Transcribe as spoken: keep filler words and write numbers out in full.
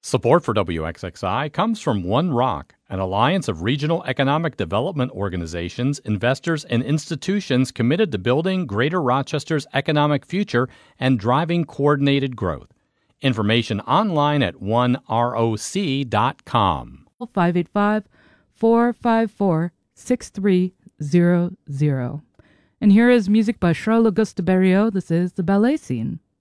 Support for W X X I comes from One Rock, an alliance of regional economic development organizations, investors, and institutions committed to building Greater Rochester's economic future and driving coordinated growth. Information online at one roc dot com. five eight five, four five four, six three zero zero. And here is music by Charles Auguste Berriot. This is The Ballet Scene.